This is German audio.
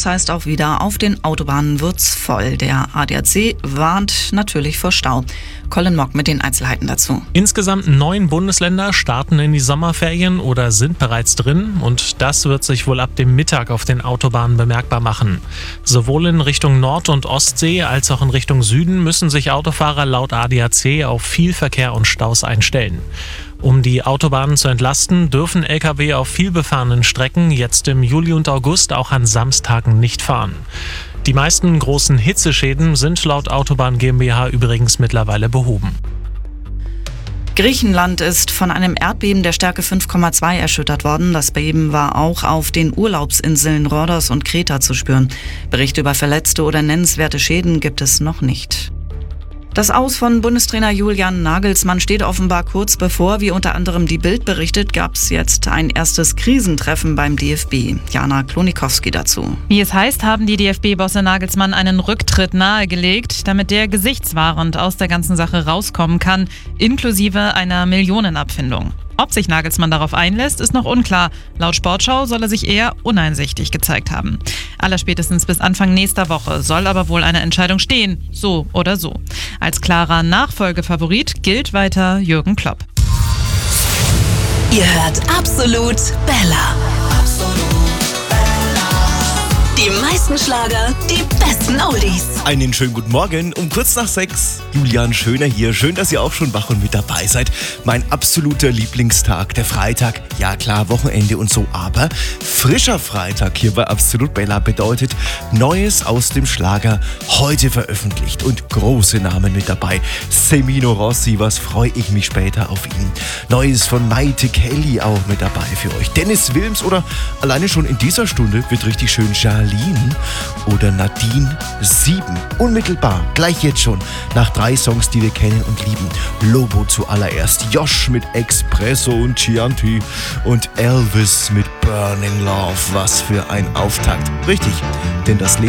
das heißt auch wieder, auf den Autobahnen wird's voll. Der ADAC warnt natürlich vor Stau. Colin Mock mit den Einzelheiten dazu. Insgesamt 9 Bundesländer starten in die Sommerferien oder sind bereits drin und das wird sich wohl ab dem Mittag auf den Autobahnen bemerkbar machen. Sowohl in Richtung Nord- und Ostsee als auch in Richtung Süden müssen sich Autofahrer laut ADAC auf viel Verkehr und Staus einstellen. Um die Autobahnen zu entlasten, dürfen Lkw auf vielbefahrenen Strecken jetzt im Juli und August auch an Samstagen nicht fahren. Die meisten großen Hitzeschäden sind laut Autobahn GmbH übrigens mittlerweile behoben. Griechenland ist von einem Erdbeben der Stärke 5,2 erschüttert worden. Das Beben war auch auf den Urlaubsinseln Rhodos und Kreta zu spüren. Berichte über Verletzte oder nennenswerte Schäden gibt es noch nicht. Das Aus von Bundestrainer Julian Nagelsmann steht offenbar kurz bevor. Wie unter anderem die Bild berichtet, gab es jetzt ein erstes Krisentreffen beim DFB. Jana Klonikowski dazu. Wie es heißt, haben die DFB-Bosse Nagelsmann einen Rücktritt nahegelegt, damit der gesichtswahrend aus der ganzen Sache rauskommen kann, inklusive einer Millionenabfindung. Ob sich Nagelsmann darauf einlässt, ist noch unklar. Laut Sportschau soll er sich eher uneinsichtig gezeigt haben. Allerspätestens bis Anfang nächster Woche soll aber wohl eine Entscheidung stehen, so oder so. Als klarer Nachfolgefavorit gilt weiter Jürgen Klopp. Ihr hört Absolut Bella. Die meisten Schlager, die besten Oldies. Einen schönen guten Morgen, um kurz nach 6. Julian Schöner hier. Schön, dass ihr auch schon wach und mit dabei seid. Mein absoluter Lieblingstag, der Freitag. Ja klar, Wochenende und so, aber frischer Freitag hier bei Absolut Bella bedeutet Neues aus dem Schlager heute veröffentlicht und große Namen mit dabei. Semino Rossi, was freue ich mich später auf ihn. Neues von Maite Kelly auch mit dabei für euch. Dennis Wilms oder alleine schon in dieser Stunde wird richtig schön Charlene oder Nadine 7. Unmittelbar, gleich jetzt schon, nach 3 Songs, die wir kennen und lieben. Lobo zuallererst, Josh mit Espresso und Chianti und Elvis mit Burning Love. Was für ein Auftakt. Richtig, denn das